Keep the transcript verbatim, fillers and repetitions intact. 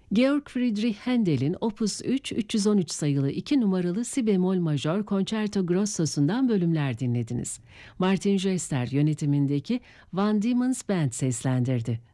Georg Friedrich Händel'in Opus üç üç yüz on üç sayılı iki numaralı si bemol majör Concerto Grosso'sundan bölümler dinlediniz. Martin Jester yönetimindeki Van Diemen's Band seslendirdi.